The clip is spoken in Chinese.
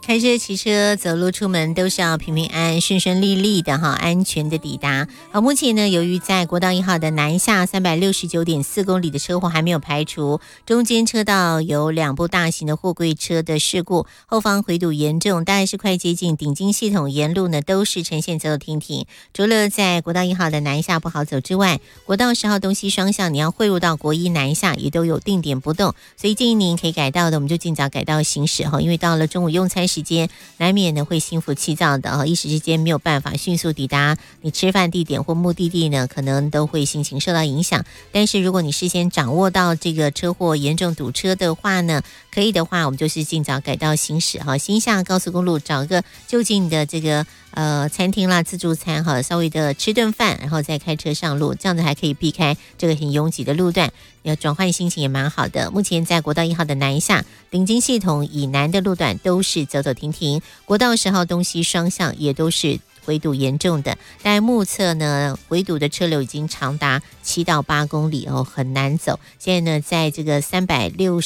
开车、骑车、走路出门都是要平平安安、顺顺利利的哈，安全的抵达。好，目前呢，由于在国道1号的南下369.4公里的车祸还没有排除，中间车道有2部大型的货柜车的事故，后方回堵严重，大概是快接近顶金系统沿路呢都是呈现走走停停。除了在国道1号的南下不好走之外，国道10号东西双向你要汇入到国一南下也都有定点不动，所以建议您可以改道的，我们就尽早改道行驶哈，因为到了中午用餐时间难免呢会心浮气躁的一时之间没有办法迅速抵达你吃饭地点或目的地呢，可能都会心情受到影响。但是如果你事先掌握到这个车祸严重堵车的话呢，可以的话我们就是尽早改道行驶哈，先下高速公路找个就近的这个餐厅啦、自助餐哈，稍微的吃顿饭，然后再开车上路，这样子还可以避开这个很拥挤的路段，要转换心情也蛮好的。目前在国道1号的南下、顶金系统以南的路段都是走走停停，国道10号东西双向也都是回堵严重的，但目测呢，回堵的车流已经长达7到8公里哦，很难走。现在呢，在这个360